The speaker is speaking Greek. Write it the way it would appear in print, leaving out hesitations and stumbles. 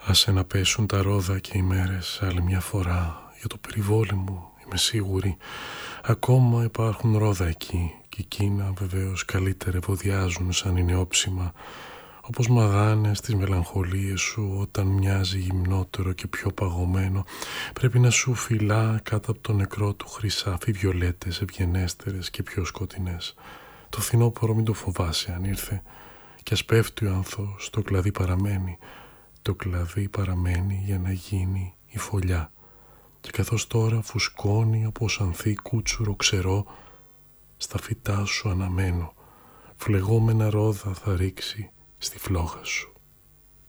Άσε να πέσουν τα ρόδα και οι μέρες άλλη μια φορά. Για το περιβόλι μου είμαι σίγουρη. Ακόμα υπάρχουν ρόδα εκεί. Και εκείνα βεβαίως καλύτερα ευωδιάζουν σαν είναι όψιμα. Όπως μαγάνες στις μελαγχολίες σου όταν μοιάζει γυμνότερο και πιο παγωμένο. Πρέπει να σου φυλά κάτω από το νεκρό του χρυσάφι βιολέτες ευγενέστερες και πιο σκοτεινές. Το φθινόπωρο μην το φοβάσαι αν ήρθε. Κι ας πέφτει ο άνθος, το κλαδί παραμένει. Το κλαδί παραμένει για να γίνει η φωλιά. Και καθώς τώρα φουσκώνει όπως ανθή κούτσουρο ξερό, στα φυτά σου αναμένω, φλεγόμενα ρόδα θα ρίξει στη φλόγα σου.